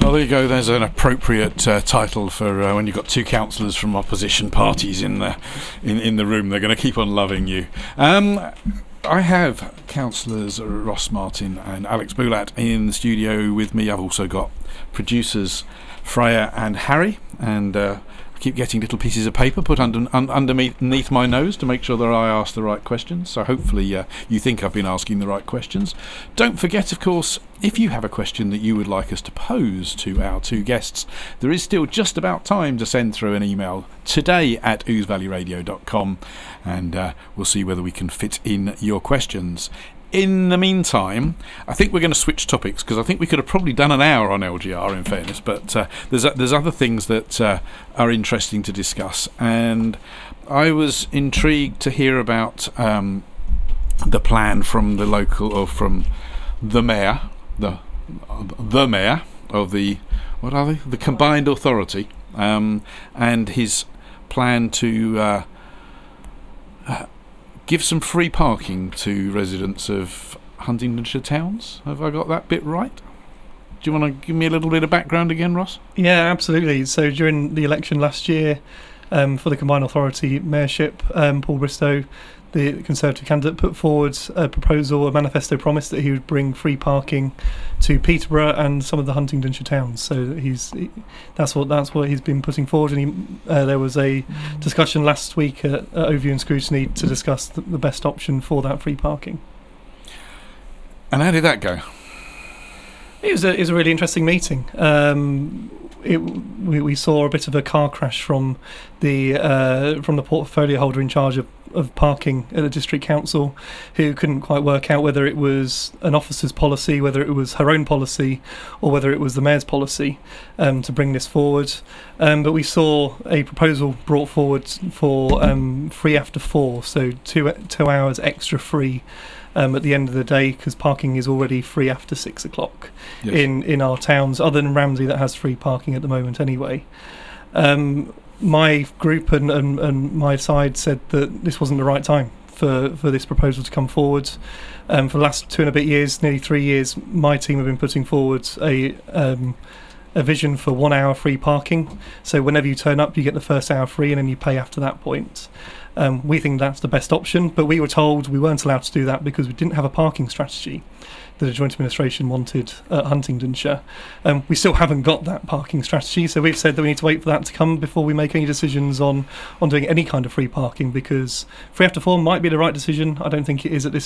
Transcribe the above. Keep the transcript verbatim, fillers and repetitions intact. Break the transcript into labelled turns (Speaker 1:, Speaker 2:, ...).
Speaker 1: Well, there you go. There's an appropriate uh, title for uh, when you've got two councillors from opposition parties in the in, in the room. They're going to keep on loving you. Um, I have councillors Ross Martin and Alex Boulat in the studio with me. I've also got producers Freya and Harry, and uh, I keep getting little pieces of paper put under, un, underneath my nose to make sure that I ask the right questions. So hopefully uh, you think I've been asking the right questions. Don't forget, of course, if you have a question that you would like us to pose to our two guests, there is still just about time to send through an email today at ouse valley radio dot com, and uh, we'll see whether we can fit in your questions. In the meantime, I think we're going to switch topics, because I think we could have probably done an hour on L G R, in fairness, but uh, there's there's other things that uh, are interesting to discuss, and I was intrigued to hear about um, the plan from the local, or from the mayor, the the mayor of the, what are they, the Combined Authority, um, and his plan to uh, uh, give some free parking to residents of Huntingdonshire towns. Have I got that bit right? Do you want to give me a little bit of background again, Ross?
Speaker 2: Yeah, absolutely. So during the election last year um, for the Combined Authority mayorship, um, Paul Bristow, the Conservative candidate, put forward a proposal, a manifesto promise that he would bring free parking to Peterborough and some of the Huntingdonshire towns. So he's he, that's what that's what he's been putting forward. And he, uh, there was a discussion last week at, at Overview and Scrutiny to discuss the, the best option for that free parking.
Speaker 1: And how did that go?
Speaker 2: It was a, it was a really interesting meeting. Um, it, we, we saw a bit of a car crash from the uh, from the portfolio holder in charge of, of parking at the district council, who couldn't quite work out whether it was an officer's policy, whether it was her own policy, or whether it was the mayor's policy um, to bring this forward. Um, but we saw a proposal brought forward for um, free after four, so two two hours extra free Um, at the end of the day, because parking is already free after six o'clock yes. in, in our towns, other than Ramsey that has free parking at the moment anyway. Um, my group and, and, and my side said that this wasn't the right time for, for this proposal to come forward. Um, for the last two and a bit years, nearly three years, my team have been putting forward a um, a vision for one hour free parking. So whenever you turn up, you get the first hour free, and then you pay after that point. Um, we think that's the best option, but we were told we weren't allowed to do that because we didn't have a parking strategy that the Joint Administration wanted at Huntingdonshire. Um, we still haven't got that parking strategy, so we've said that we need to wait for that to come before we make any decisions on, on doing any kind of free parking, because free after four might be the right decision. I don't think it is at this